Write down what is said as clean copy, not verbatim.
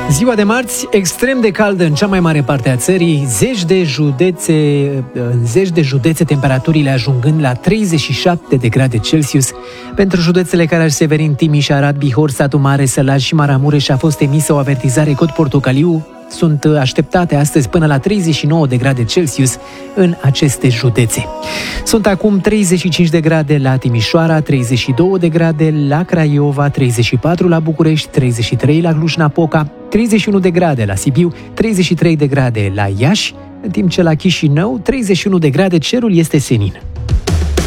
Ziua de marți, extrem de caldă în cea mai mare parte a țării, în zeci de județe temperaturile ajungând la 37 de grade Celsius. Pentru județele Caraș-Severin, Timiș, Arad, Bihor, Satu Mare, Sălaj și Maramureș a fost emisă o avertizare cod portocaliu. Sunt așteptate astăzi până la 39 de grade Celsius în aceste județe. Sunt acum 35 de grade la Timișoara, 32 de grade la Craiova, 34 la București, 33 la Cluj-Napoca, 31 de grade la Sibiu, 33 de grade la Iași, în timp ce la Chișinău, 31 de grade, cerul este senin.